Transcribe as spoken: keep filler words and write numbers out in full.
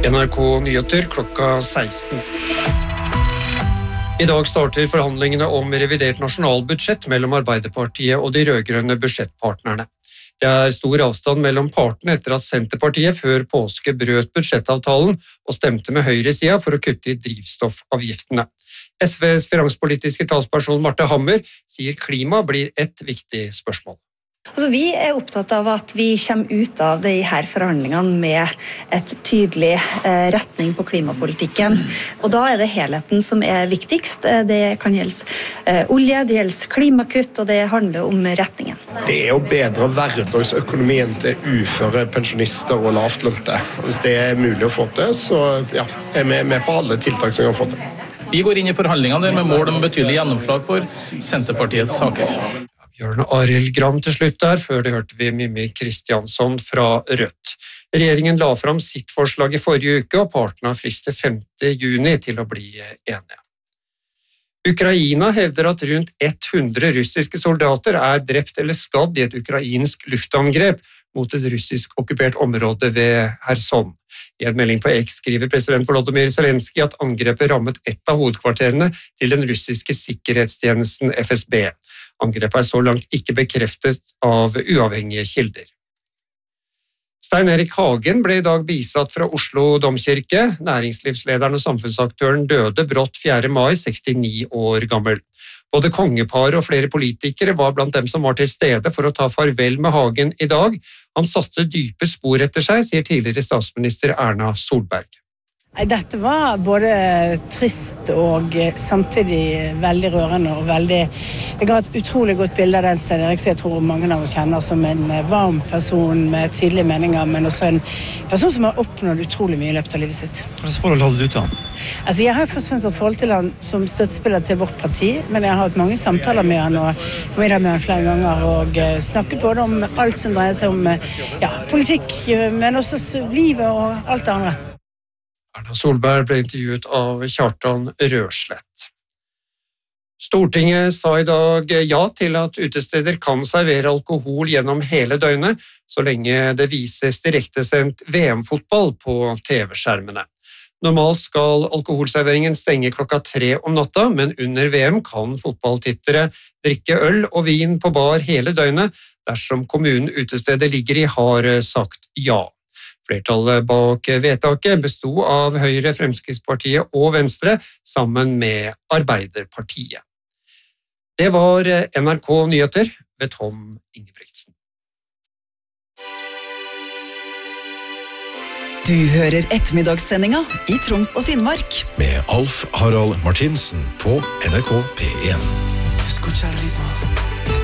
N R K Nyheter klokka seksten. I dag starter forhandlingene om revidert nasjonalbudsjett mellom Arbeiderpartiet og de rødgrønne budsjettpartnerne. Det er stor avstand mellom partene etter at Senterpartiet før påske brøt budsjettavtalen og stemte med høyresida for å kutte i drivstoffavgiftene. S Vs finanspolitiske talsperson Marte Hammer sier klima blir et viktig spørsmål. Altså, vi er opptatt av at vi kommer ut av de her forhandlingene med et tydelig eh, retning på klimapolitikken. Og da er det helheten som er viktigst. Det kan gjelde eh, olje, det gjelder klimakutt, og det handler om retningen. Det er å bedre hverdagsøkonomien til uføre pensjonister og lavtlønte. Hvis det er mulig å få til, så ja, er vi med på alle tiltak som vi har fått til. Vi går inn i forhandlingene der med mål om betydelig gjennomslag for Senterpartiets saker. Bjørn Arild Gram til slutt der, før det hørte vi Mimmi Kristiansson fra Rødt. Regjeringen la fram sitt forslag i forrige uke, og partene har frist til femte juni til å bli enige. Ukraina hevder at rundt hundre russiske soldater er drept eller skadd i et ukrainsk luftangrep mot et russisk okkupert område ved Kherson. I en melding på X skriver president Volodymyr Zelenskyj at angrepet rammet et av hovedkvarterene til den russiske sikkerhetstjenesten F S B. Angrepet er så langt ikke bekreftet av uavhengige kilder. Stein Erik Hagen ble i dag bisatt fra Oslo domkirke. Næringslivslederen og samfunnsaktøren døde brått fjerde mai, sekstini år gammel. Både kongepar og flere politikere var blant dem som var til stede for å ta farvel med Hagen i dag. Han satte dype spor etter seg, sier tidligere statsminister Erna Solberg. Dette var både trist og samtidig veldig rørende og veldig, det ga et utrolig godt bilde av den Stein Erik, som jeg tror mange av oss kjenner som en varm person med tydelige meninger, men også en person som har oppnådd utrolig mye i løpet av livet sitt. Hva slags forhold hadde du til han? Altså, jeg har først og fremst et forhold til han som støttespiller til vårt parti, men jeg har hatt mange samtaler med han og middag med han flere ganger og snakket både om alt som dreier seg om ja, politikk, men også livet og alt det andre. Erna Solberg ble intervjuet av Kjartan Røslett. Stortinget sa i dag ja til at utesteder kan servere alkohol gjennom hele døgnet, så lenge det vises direktesendt V M-fotball på T V-skjermene. Normalt skal alkoholserveringen stenge klokka tre om natta, men under V M kan fotballtittere drikke øl og vin på bar hele døgnet, dersom kommunen utestedet ligger i har sagt ja. Flertallet bak vedtaket bestod av Høyre, Fremskrittspartiet og Venstre, sammen med Arbeiderpartiet. Det var N R K Nyheter ved Tom Ingebrigtsen. Du hører ettermiddagssendinga i Troms og Finnmark. Med Alf Harald Martinsen på N R K P en. Escucha el ritmo.